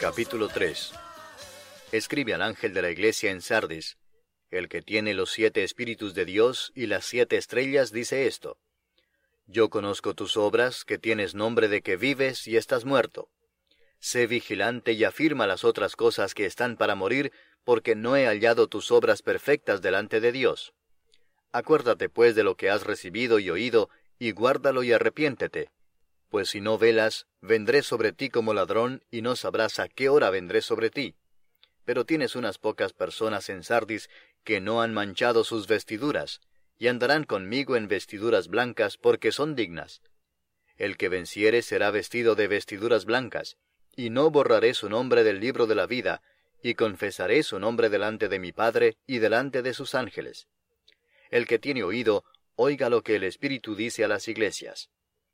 Capítulo 3. Escribe al ángel de la iglesia en Sardis: el que tiene los 7 espíritus de Dios y las 7 estrellas dice esto: Yo conozco tus obras, que tienes nombre de que vives y estás muerto. Sé vigilante y afirma las otras cosas que están para morir, porque no he hallado tus obras perfectas delante de Dios. Acuérdate pues de lo que has recibido y oído, y guárdalo y arrepiéntete. Pues si no velas, vendré sobre ti como ladrón, y no sabrás a qué hora vendré sobre ti. Pero tienes unas pocas personas en Sardis que no han manchado sus vestiduras, y andarán conmigo en vestiduras blancas, porque son dignas. El que venciere será vestido de vestiduras blancas, y no borraré su nombre del libro de la vida, y confesaré su nombre delante de mi Padre y delante de sus ángeles. El que tiene oído, oiga lo que el Espíritu dice a las iglesias.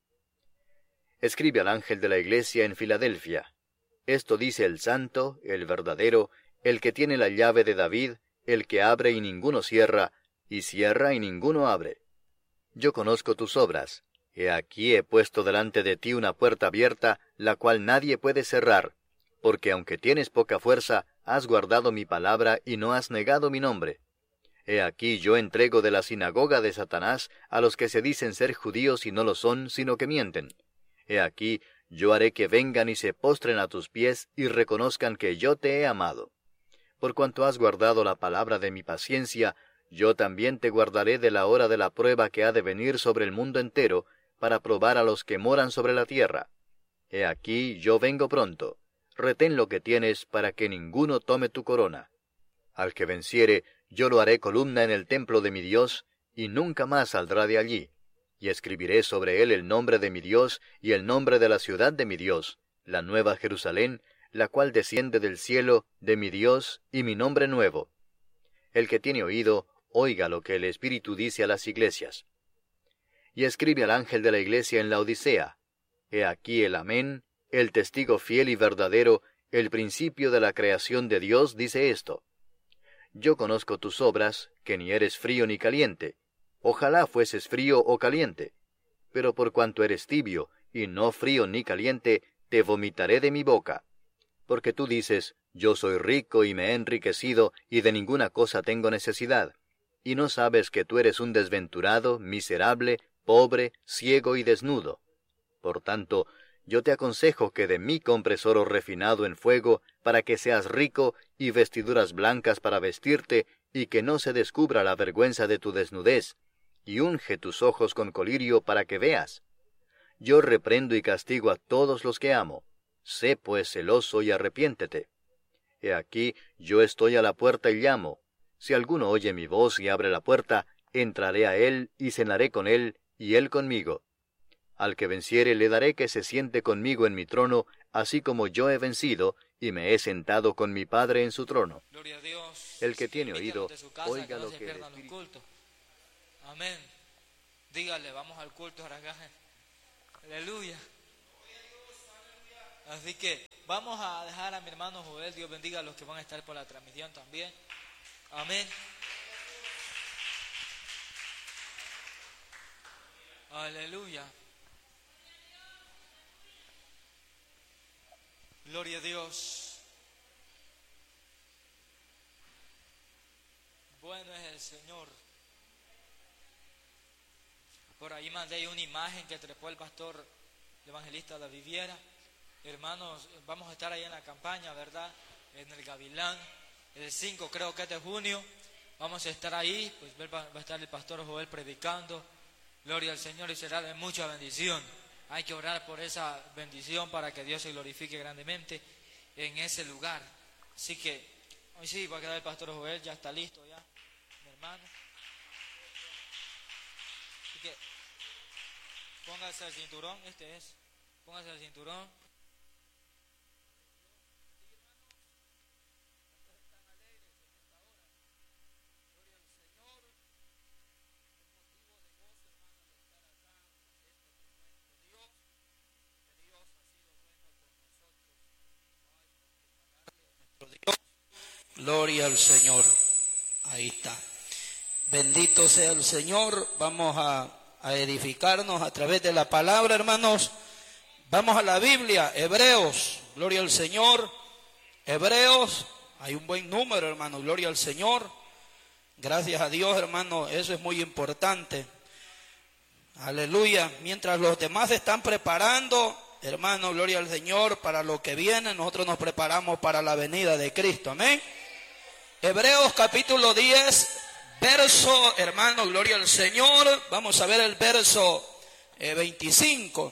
Escribe al ángel de la iglesia en Filadelfia: Esto dice el santo, el verdadero, el que tiene la llave de David, el que abre y ninguno cierra, y cierra y ninguno abre. Yo conozco tus obras. He aquí he puesto delante de ti una puerta abierta, la cual nadie puede cerrar, porque aunque tienes poca fuerza, has guardado mi palabra y no has negado mi nombre. He aquí yo entrego de la sinagoga de Satanás a los que se dicen ser judíos y no lo son, sino que mienten. He aquí yo haré que vengan y se postren a tus pies y reconozcan que yo te he amado. Por cuanto has guardado la palabra de mi paciencia, yo también te guardaré de la hora de la prueba que ha de venir sobre el mundo entero, para probar a los que moran sobre la tierra. He aquí yo vengo pronto. Retén lo que tienes, para que ninguno tome tu corona. Al que venciere, yo lo haré columna en el templo de mi Dios, y nunca más saldrá de allí. Y escribiré sobre él el nombre de mi Dios, y el nombre de la ciudad de mi Dios, la nueva Jerusalén, la cual desciende del cielo, de mi Dios, y mi nombre nuevo. El que tiene oído, oiga lo que el Espíritu dice a las iglesias. Y escribe al ángel de la iglesia en la Odisea: He aquí el Amén, el testigo fiel y verdadero, el principio de la creación de Dios, dice esto: Yo conozco tus obras, que ni eres frío ni caliente. Ojalá fueses frío o caliente. Pero por cuanto eres tibio, y no frío ni caliente, te vomitaré de mi boca. Porque tú dices: Yo soy rico y me he enriquecido, y de ninguna cosa tengo necesidad. Y no sabes que tú eres un desventurado, miserable, pobre, ciego y desnudo. Por tanto, yo te aconsejo que de mí compres oro refinado en fuego, para que seas rico, y vestiduras blancas para vestirte, y que no se descubra la vergüenza de tu desnudez, y unge tus ojos con colirio para que veas. Yo reprendo y castigo a todos los que amo. Sé pues celoso y arrepiéntete. He aquí, yo estoy a la puerta y llamo. Si alguno oye mi voz y abre la puerta, entraré a él y cenaré con él, y él conmigo. Al que venciere le daré que se siente conmigo en mi trono, así como yo he vencido, y me he sentado con mi Padre en su trono. Gloria a Dios. El que tiene oído, Invítalos de su casa, oiga que no lo se que el pierdan los Espíritu... cultos. Amén. Dígale, vamos al culto ahora acá. Aleluya. Así que vamos a dejar a mi hermano Joel. Dios bendiga a los que van a estar por la transmisión también. Amén. Aleluya. Gloria a Dios. Bueno es el Señor. Por ahí mandé una imagen que trepó el pastor evangelista La Viviera. Hermanos, vamos a estar ahí en la campaña, ¿verdad? En el Gavilán, el 5 creo que es de junio. Vamos a estar ahí, pues va a estar el pastor Joel predicando. Gloria al Señor, y será de mucha bendición. Hay que orar por esa bendición para que Dios se glorifique grandemente en ese lugar. Así que hoy sí va a quedar el pastor Joel, ya está listo ya, mi hermano. Así que póngase el cinturón, póngase el cinturón. Gloria al Señor. Ahí está. Bendito sea el Señor. Vamos a edificarnos a través de la palabra, hermanos. Vamos a la Biblia, Hebreos. Gloria al Señor. Hebreos, hay un buen número, hermano, gloria al Señor. Gracias a Dios, hermano, eso es muy importante. Aleluya. Mientras los demás están preparando, hermano, gloria al Señor, para lo que viene, nosotros nos preparamos para la venida de Cristo. Amén. Hebreos capítulo 10, verso, hermano, gloria al Señor. Vamos a ver el verso 25.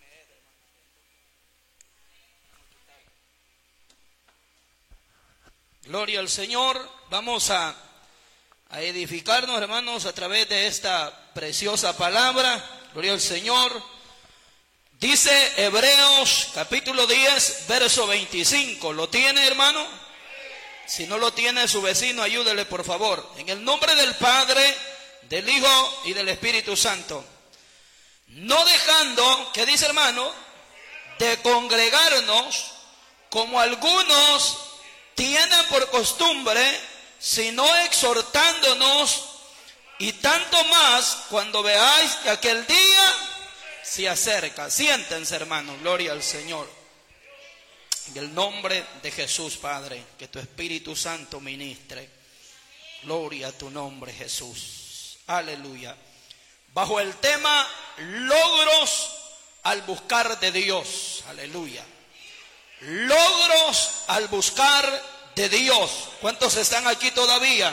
Gloria al Señor. Vamos a edificarnos, hermanos, a través de esta preciosa palabra. Gloria al Señor. Dice Hebreos capítulo 10, verso 25. ¿Lo tiene, hermano? Si no lo tiene su vecino, ayúdele por favor. En el nombre del Padre, del Hijo y del Espíritu Santo. No dejando, ¿qué dice, hermano? De congregarnos como algunos tienen por costumbre, sino exhortándonos, y tanto más cuando veáis que aquel día se acerca. Siéntense, hermanos, gloria al Señor. En el nombre de Jesús, Padre, que tu Espíritu Santo ministre. Gloria a tu nombre, Jesús. Aleluya. Bajo el tema logros al buscar de Dios. Aleluya. Logros al buscar de Dios. ¿Cuántos están aquí todavía?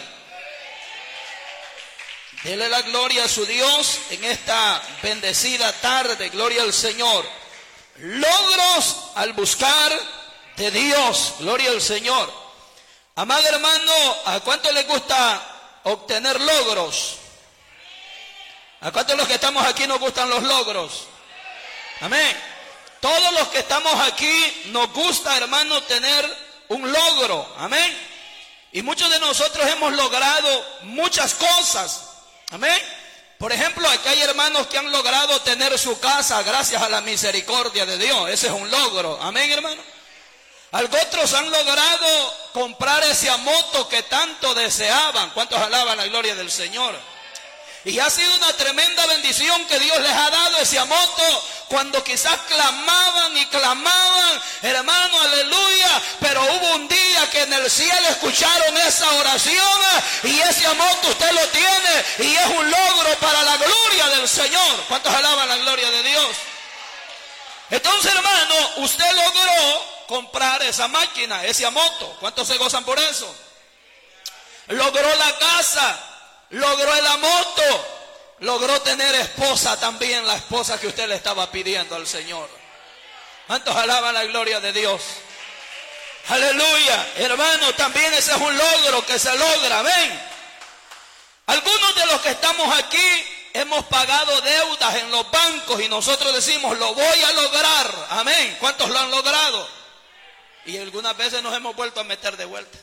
Dele la gloria a su Dios en esta bendecida tarde. Gloria al Señor. Logros al buscar de Dios. Gloria al Señor. Amado hermano, ¿a cuánto le gusta obtener logros? ¿A cuántos de los que estamos aquí nos gustan los logros? Amén. Todos los que estamos aquí nos gusta, hermano, tener un logro. Amén. Y muchos de nosotros hemos logrado muchas cosas. Amén. Por ejemplo, aquí hay hermanos que han logrado tener su casa gracias a la misericordia de Dios. Ese es un logro. Amén, hermano. Otros han logrado comprar esa moto que tanto deseaban. ¿Cuántos alaban la gloria del Señor? Y ha sido una tremenda bendición que Dios les ha dado esa moto cuando quizás clamaban y clamaban, hermano, aleluya. Pero hubo un día que en el cielo escucharon esa oración y esa moto usted lo tiene y es un logro para la gloria del Señor. ¿Cuántos alaban la gloria de Dios? Entonces, hermano, usted logró comprar esa máquina, esa moto. ¿Cuántos se gozan por eso? Logró la casa, logró la moto, logró tener esposa también, la esposa que usted le estaba pidiendo al Señor. ¿Cuántos alaban la gloria de Dios? Aleluya, hermano, también ese es un logro que se logra, ¿ven? Algunos de los que estamos aquí hemos pagado deudas en los bancos y nosotros decimos, lo voy a lograr, amén. ¿Cuántos lo han logrado? Y algunas veces nos hemos vuelto a meter de vuelta.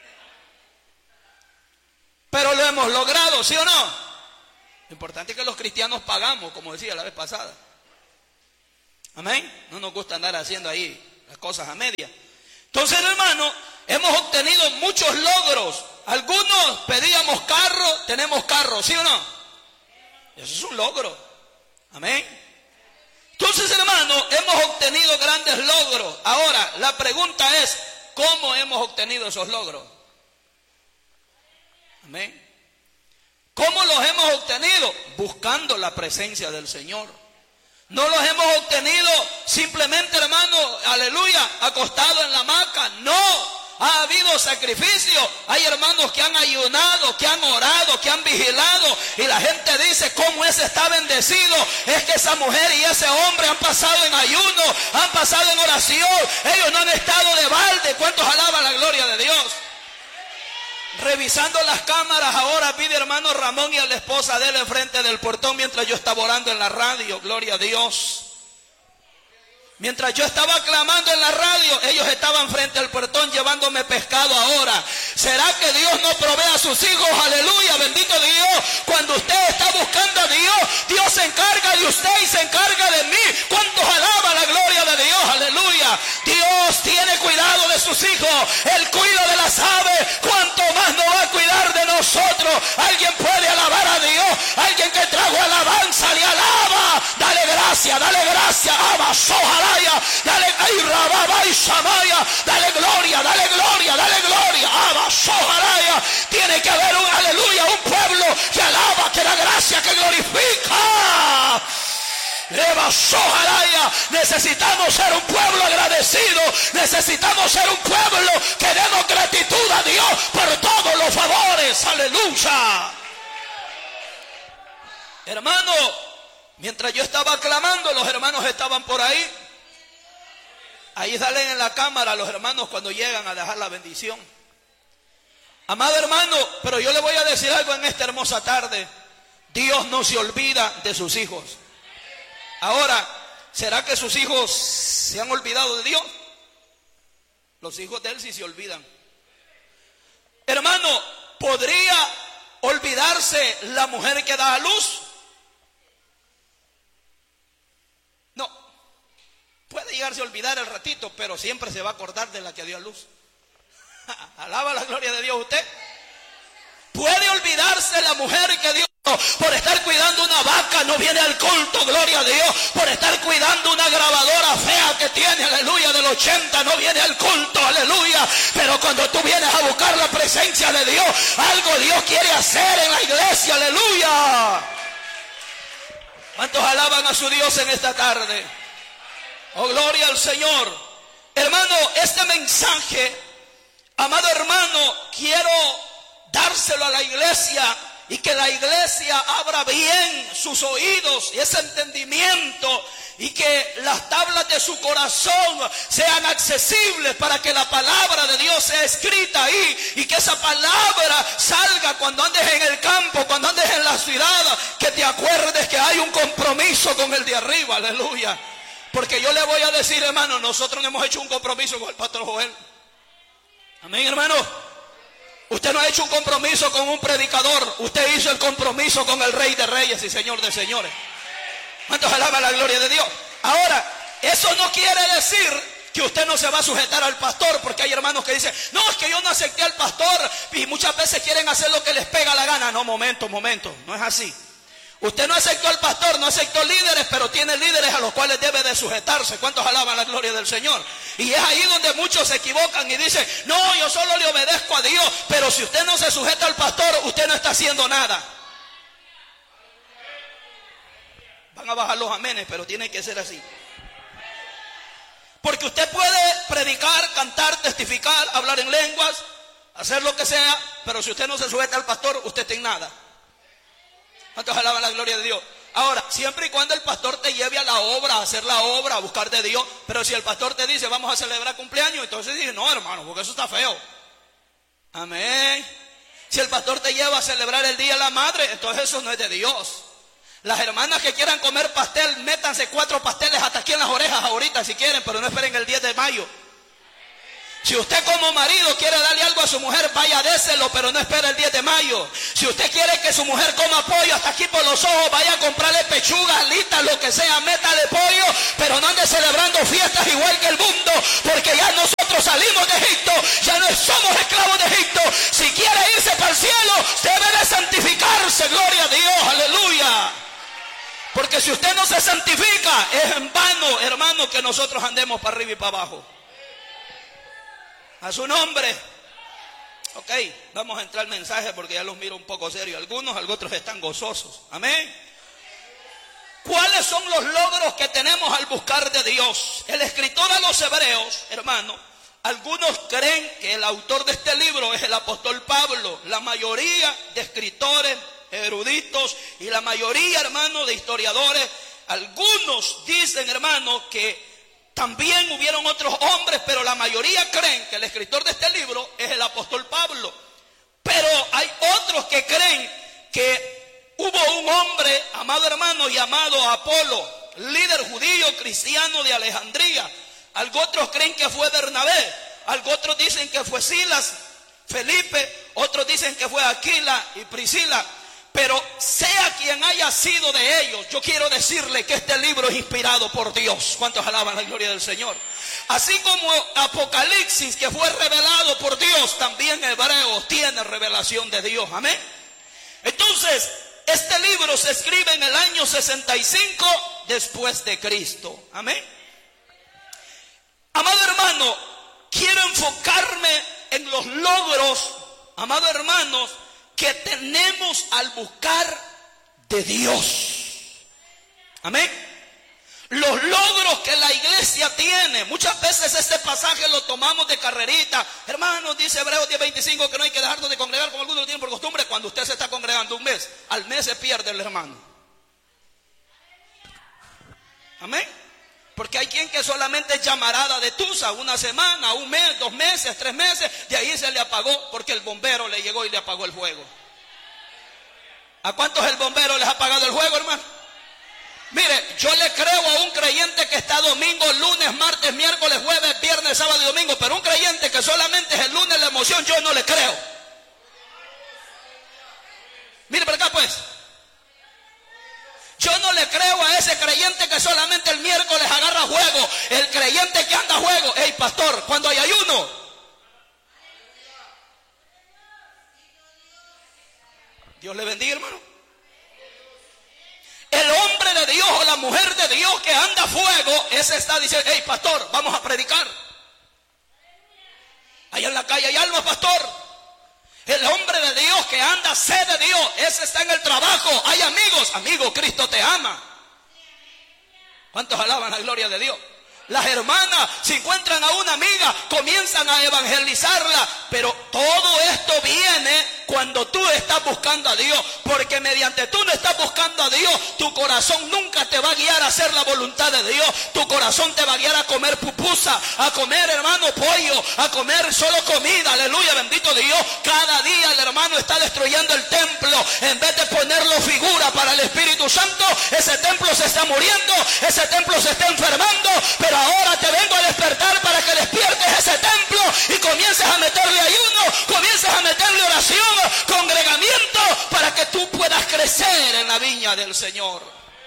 Pero lo hemos logrado, ¿sí o no? Lo importante es que los cristianos pagamos, como decía la vez pasada. Amén. No nos gusta andar haciendo ahí las cosas a media. Entonces, hermano, hemos obtenido muchos logros. Algunos pedíamos carro, tenemos carro, ¿sí o no? Eso es un logro. Amén. Entonces, hermano, hemos obtenido grandes logros. Ahora, la pregunta es, ¿cómo hemos obtenido esos logros? Amén. ¿Cómo los hemos obtenido? Buscando la presencia del Señor. No los hemos obtenido simplemente, hermano, aleluya, acostado en la hamaca. No, ha habido sacrificio. Hay hermanos que han ayunado, que han orado, que han vigilado. Y la gente dice, ¿cómo ese está bendecido? Es que esa mujer y ese hombre han pasado en ayuno, han pasado en oración. Ellos no han estado de balde. ¿Cuántos alaban la gloria de Dios? Revisando las cámaras, ahora vi a hermano Ramón y a la esposa de él enfrente del portón mientras yo estaba orando en la radio. Gloria a Dios. Mientras yo estaba clamando en la radio, ellos estaban frente al portón llevándome pescado ahora. ¿Será que Dios no provee a sus hijos? Aleluya, bendito Dios. Cuando usted está buscando a Dios, Dios se encarga de usted y se encarga de mí. ¿Cuántos alaban la gloria de Dios? Aleluya. Dios tiene cuidado de sus hijos. Él cuida de las aves. ¿Cuánto más no va a cuidar de nosotros? Alguien puede alabar a Dios. Alguien que trajo alabanza le alaba. Dale gracias gracia, dale gracia, abasojalaya, dale ay rababa y samaya, dale gloria, dale gloria, dale gloria, abasojalaya. Tiene que haber un aleluya, un pueblo que alaba, que da gracia, que glorifica. Necesitamos ser un pueblo agradecido. Necesitamos ser un pueblo que demos gratitud a Dios por todos los favores. Aleluya. Hermano, mientras yo estaba clamando, los hermanos estaban por ahí. Ahí salen en la cámara los hermanos cuando llegan a dejar la bendición. Amado hermano, pero yo le voy a decir algo en esta hermosa tarde. Dios no se olvida de sus hijos. Ahora, ¿será que sus hijos se han olvidado de Dios? Los hijos de Él sí se olvidan. Hermano, ¿podría olvidarse la mujer que da a luz? No. Puede llegarse a olvidar el ratito, pero siempre se va a acordar de la que dio a luz. Alaba la gloria de Dios usted. Puede olvidarse la mujer que dio. Por estar cuidando una vaca no viene al culto, gloria a Dios. Por estar cuidando una grabadora fea que tiene, aleluya, del 80 no viene al culto, aleluya. Pero cuando tú vienes a buscar la presencia de Dios, algo Dios quiere hacer en la iglesia, aleluya. ¿Cuántos alaban a su Dios en esta tarde? Oh, gloria al Señor. Hermano, este mensaje, amado hermano, quiero dárselo a la iglesia. Y que la iglesia abra bien sus oídos y ese entendimiento, y que las tablas de su corazón sean accesibles para que la palabra de Dios sea escrita ahí, y que esa palabra salga cuando andes en el campo, cuando andes en la ciudad, que te acuerdes que hay un compromiso con el de arriba, aleluya. Porque yo le voy a decir, hermano, nosotros hemos hecho un compromiso con el pastor Joel. Amén, hermano. Usted no ha hecho un compromiso con un predicador. Usted hizo el compromiso con el Rey de Reyes y Señor de Señores. ¿Cuántos alaban la gloria de Dios? Ahora, eso no quiere decir que usted no se va a sujetar al pastor, porque hay hermanos que dicen, no, es que yo no acepté al pastor, y muchas veces quieren hacer lo que les pega la gana. No, momento, no es así. Usted no aceptó al pastor, no aceptó líderes, pero tiene líderes a los cuales debe de sujetarse. ¿Cuántos alaban la gloria del Señor? Y es ahí donde muchos se equivocan y dicen, no, yo solo le obedezco a Dios. Pero si usted no se sujeta al pastor, usted no está haciendo nada. Van a bajar los amenes, pero tiene que ser así. Porque usted puede predicar, cantar, testificar, hablar en lenguas, hacer lo que sea, pero si usted no se sujeta al pastor, usted está en nada. ¿Cuántos alaban la gloria de Dios? Ahora, siempre y cuando el pastor te lleve a la obra, a hacer la obra, a buscar de Dios. Pero si el pastor te dice, vamos a celebrar cumpleaños, entonces dice, no, hermano, porque eso está feo. Amén. Si el pastor te lleva a celebrar el Día de la Madre, entonces eso no es de Dios. Las hermanas que quieran comer pastel, métanse 4 pasteles hasta aquí en las orejas ahorita si quieren, pero no esperen el 10 de mayo. Si usted como marido quiere darle algo a su mujer, vaya, déselo, pero no espere el 10 de mayo. Si usted quiere que su mujer coma pollo hasta aquí por los ojos, vaya a comprarle pechugas, alitas, lo que sea, métale pollo, pero no ande celebrando fiestas igual que el mundo, porque ya nosotros salimos de Egipto, ya no somos esclavos de Egipto. Si quiere irse para el cielo, debe de santificarse, gloria a Dios, aleluya. Porque si usted no se santifica, es en vano, hermano, que nosotros andemos para arriba y para abajo. A su nombre. Ok, vamos a entrar al mensaje porque ya los miro un poco serios. Algunos otros están gozosos. Amén. ¿Cuáles son los logros que tenemos al buscar de Dios? El escritor a los Hebreos, hermano, algunos creen que el autor de este libro es el apóstol Pablo. La mayoría de escritores eruditos y la mayoría, hermano, de historiadores, algunos dicen, hermano, que también hubieron otros hombres, pero la mayoría creen que el escritor de este libro es el apóstol Pablo. Pero hay otros que creen que hubo un hombre, amado hermano, llamado Apolo, líder judío cristiano de Alejandría. Algo otros creen que fue Bernabé, algo otros dicen que fue Silas, Felipe, otros dicen que fue Aquila y Priscila. Pero sea quien haya sido de ellos, yo quiero decirle que este libro es inspirado por Dios. ¿Cuántos alaban la gloria del Señor? Así como Apocalipsis, que fue revelado por Dios, también Hebreos tiene revelación de Dios. Amén. Entonces, Este libro se escribe en el año 65 después de Cristo. Amén. Amado hermano, quiero enfocarme en los logros, amados hermanos, que tenemos al buscar de Dios. Amén. Los logros que la iglesia tiene. Muchas veces este pasaje lo tomamos de carrerita. Hermanos, dice Hebreos 10:25 que no hay que dejarnos de congregar como algunos lo tienen por costumbre. Cuando usted se está congregando un mes, al mes se pierde el hermano. Amén. Porque hay quien que solamente es llamarada de tusa, una semana, un mes, 2 meses, 3 meses, de ahí se le apagó porque el bombero le llegó y le apagó el fuego. ¿A cuántos el bombero les ha apagado el fuego, hermano? Mire, yo le creo a un creyente que está domingo, lunes, martes, miércoles, jueves, viernes, sábado y domingo, pero un creyente que solamente es el lunes la emoción, yo no le creo. Mire para acá pues. Yo no le creo a ese creyente que solamente el miércoles agarra juego. El creyente que anda a juego. Hey, pastor, cuando hay ayuno. Dios le bendiga, hermano. El hombre de Dios o la mujer de Dios que anda a fuego, ese está diciendo, hey, pastor, vamos a predicar. Allá en la calle hay almas, pastor. El hombre de Dios que anda sed de Dios, ese está en el trabajo. Hay amigos, amigo, Cristo te ama. ¿Cuántos alaban la gloria de Dios? Las hermanas, si encuentran a una amiga, comienzan a evangelizarla. Pero todo esto viene cuando tú estás buscando a Dios. Porque mediante tú no estás buscando a Dios, tu corazón nunca te va a guiar a hacer la voluntad de Dios. Tu corazón te va a guiar a comer pupusa, a comer, hermano, pollo, a comer solo comida. Aleluya, bendito Dios. Cada día el hermano está destruyendo el templo. En vez de ponerlo figura para el Espíritu Santo, ese templo se está muriendo, ese templo se está enfermando. Pero ahora te vengo a despertar para que despiertes ese templo y comiences a meterle ayuno, comiences a meterle oración, congregamiento, para que tú puedas crecer en la viña del Señor.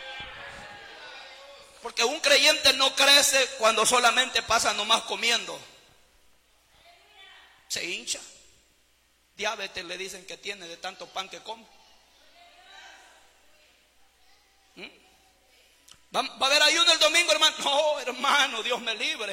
Porque un creyente no crece cuando solamente pasa nomás comiendo. Se hincha. Diabetes le dicen que tiene de tanto pan que come. ¿Va a haber ayuno el domingo, hermano? No, hermano, Dios me libre.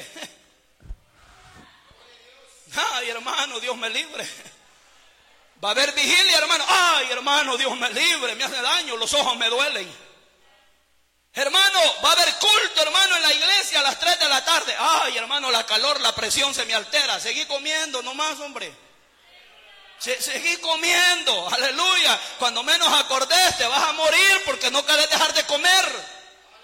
Ay, hermano, Dios me libre. ¿Va a haber vigilia, hermano? Ay, hermano, Dios me libre, me hace daño, los ojos me duelen. Hermano, va a haber culto, hermano, en la iglesia a las 3 de la tarde. Ay, hermano, la calor, la presión se me altera. Seguí comiendo nomás, hombre. Seguí comiendo, aleluya. Cuando menos acordes te vas a morir porque no querés dejar de comer.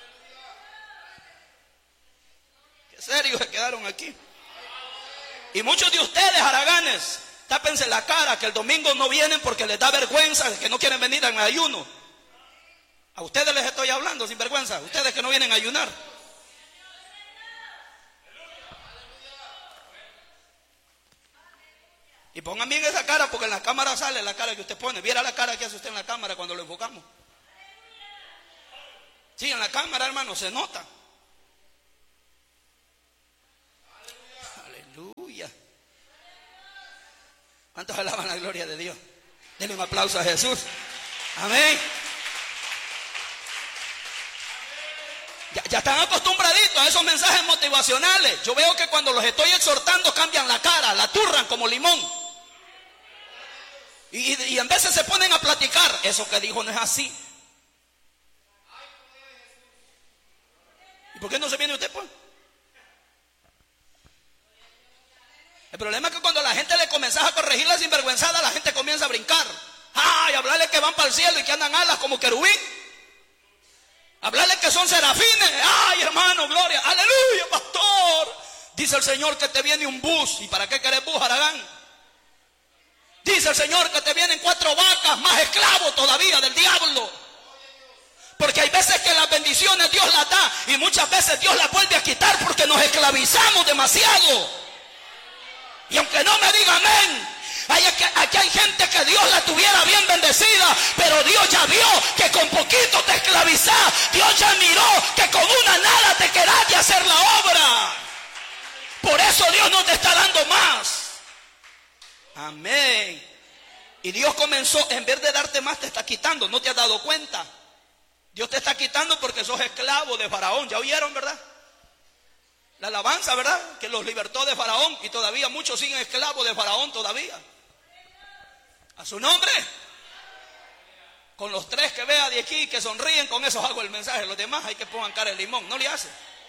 Serios se quedaron aquí. Y muchos de ustedes, haraganes, tápense la cara que el domingo no vienen porque les da vergüenza, que no quieren venir en ayuno. A ustedes les estoy hablando sin vergüenza, ustedes que no vienen a ayunar. Y pongan bien esa cara porque en la cámara sale la cara que usted pone. Viera la cara que hace usted en la cámara cuando lo enfocamos. Sí, en la cámara, hermano, se nota. Aleluya. ¿Cuántos alaban la gloria de Dios? Denle un aplauso a Jesús. Amén. Ya están acostumbraditos a esos mensajes motivacionales. Yo veo que cuando los estoy exhortando cambian la cara, la turran como limón. Y en veces se ponen a platicar. Eso que dijo no es así. ¿Y por qué no se viene usted, pues? El problema es que cuando la gente le comenzás a corregir la sinvergüenzada, la gente comienza a brincar. ¡Ay! Hablarle que van para el cielo y que andan alas como querubín. Hablarle que son serafines. ¡Ay, hermano, gloria! ¡Aleluya, pastor! Dice el Señor que te viene un bus. ¿Y para qué querés bus, Aragán? Dice el Señor que te vienen 4 vacas, más esclavos todavía del diablo. Porque hay veces que las bendiciones Dios las da y muchas veces Dios las vuelve a quitar porque nos esclavizamos demasiado. Y aunque no me diga amén, aquí hay gente que Dios la tuviera bien bendecida, pero Dios ya vio que con poquito te esclavizás. Dios ya miró que con una nada te querás de hacer la obra. Por eso Dios no te está dando más. Amén. Y Dios comenzó, en vez de darte más, te está quitando. ¿No te has dado cuenta? Dios te está quitando porque sos esclavo de Faraón. ¿Ya oyeron, verdad? La alabanza, ¿verdad? Que los libertó de Faraón. Y todavía muchos siguen esclavos de Faraón todavía. A su nombre. Con los 3 que vea de aquí que sonríen, con eso hago el mensaje. Los demás hay que pongan cara de limón. No le hace.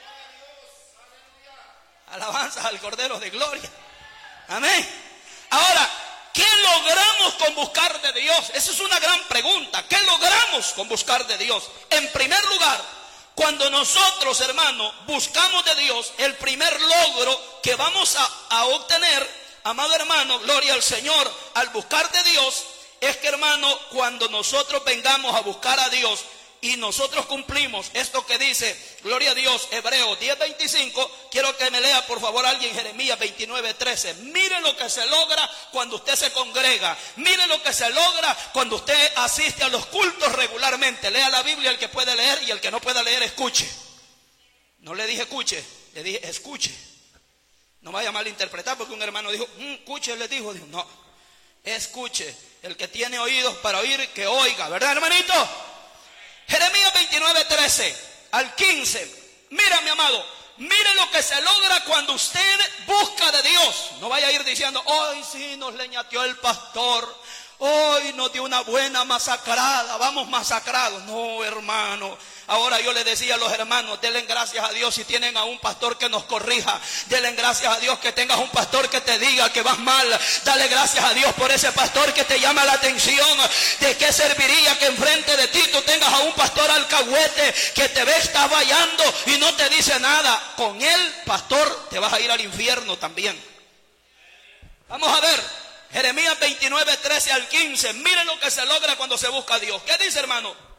Alabanza al Cordero de Gloria. Amén. Ahora, ¿qué logramos con buscar de Dios? Esa es una gran pregunta. ¿Qué logramos con buscar de Dios? En primer lugar, cuando nosotros, hermano, buscamos de Dios, el primer logro que vamos a obtener, amado hermano, gloria al Señor, al buscar de Dios, es que, hermano, cuando nosotros vengamos a buscar a Dios y nosotros cumplimos esto que dice, gloria a Dios, Hebreos 10:25, quiero que me lea por favor alguien Jeremías 29:13. Mire lo que se logra cuando usted se congrega. Mire lo que se logra cuando usted asiste a los cultos regularmente. Lea la Biblia el que puede leer, y el que no pueda leer, escuche. No le dije escuche, le dije escuche. No vaya a malinterpretar porque un hermano dijo, escuche, le dijo, no, escuche. El que tiene oídos para oír, que oiga, ¿verdad, hermanito? Jeremías 29:13 al 15. Mira, mi amado, mire lo que se logra cuando usted busca de Dios. No vaya a ir diciendo, hoy sí nos leñateó el pastor, hoy nos dio una buena masacrada, vamos masacrados. No, hermano. Ahora yo le decía a los hermanos, denle gracias a Dios si tienen a un pastor que nos corrija. Denle gracias a Dios que tengas un pastor que te diga que vas mal. Dale gracias a Dios por ese pastor que te llama la atención. ¿De qué serviría que enfrente de ti tú tengas a un pastor alcahuete que te ve está vallando y no te dice nada? Con él, pastor, te vas a ir al infierno también. Vamos a ver, Jeremías 29:13 al 15. Miren lo que se logra cuando se busca a Dios. ¿Qué dice, hermano?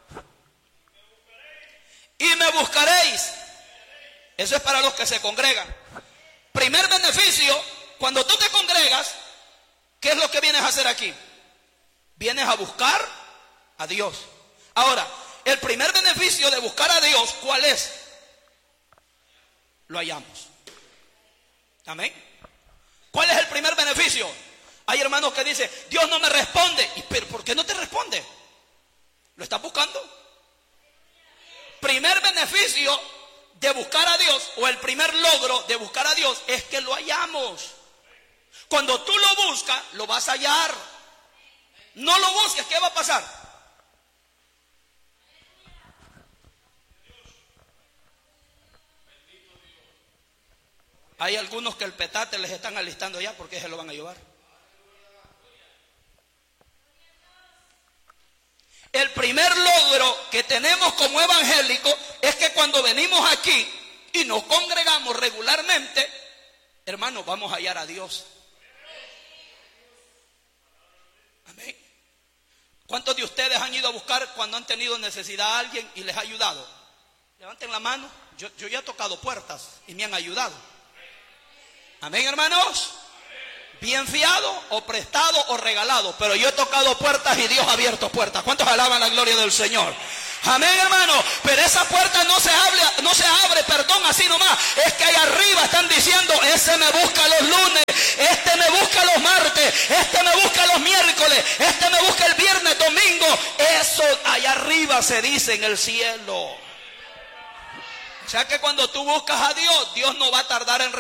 Y me buscaréis. Eso es para los que se congregan. Primer beneficio, cuando tú te congregas, ¿qué es lo que vienes a hacer aquí? Vienes a buscar a Dios. Ahora, el primer beneficio de buscar a Dios, ¿cuál es? Lo hallamos. Amén. ¿Cuál es el primer beneficio? Hay hermanos que dicen, Dios no me responde. ¿Pero por qué no te responde? ¿Lo estás buscando? Primer beneficio de buscar a Dios, o el primer logro de buscar a Dios, es que lo hallamos. Cuando tú lo buscas, lo vas a hallar. No lo busques, ¿qué va a pasar? Hay algunos que el petate les están alistando ya porque se lo van a llevar. El primer logro que tenemos como evangélicos es que cuando venimos aquí y nos congregamos regularmente, hermanos, vamos a hallar a Dios. Amén. ¿Cuántos de ustedes han ido a buscar cuando han tenido necesidad a alguien y les ha ayudado? Levanten la mano. Yo ya he tocado puertas y me han ayudado. Amén, hermanos. Bien fiado o prestado o regalado, pero yo he tocado puertas y Dios ha abierto puertas. ¿Cuántos alaban la gloria del Señor? Amén, hermano. Pero esa puerta no se abre, así nomás. Es que ahí arriba están diciendo, ese me busca los lunes, este me busca los martes, este me busca los miércoles, este me busca el viernes, domingo. Eso allá arriba se dice en el cielo. O sea que cuando tú buscas a Dios, Dios no va a tardar en